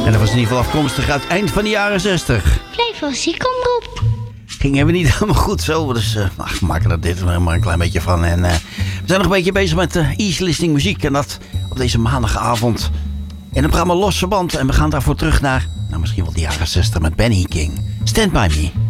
En dat was in ieder geval afkomstig uit het eind van de jaren 60. Blijf wel ziek omroep. Ging even niet helemaal goed zo. Dus we maken er dit maar een klein beetje van. En we zijn nog een beetje bezig met easy listening muziek. En dat op deze maandagavond. In het programma Losse Band. En we gaan daarvoor terug naar misschien wel de jaren 60 met Benny King. Stand By Me.